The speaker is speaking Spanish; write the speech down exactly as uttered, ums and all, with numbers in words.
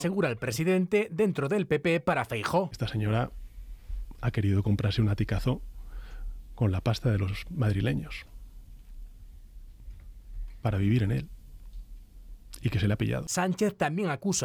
Asegura el presidente dentro del P P para Feijóo. Esta señora ha querido comprarse un aticazo con la pasta de los madrileños para vivir en él y que se le ha pillado. Sánchez también acusa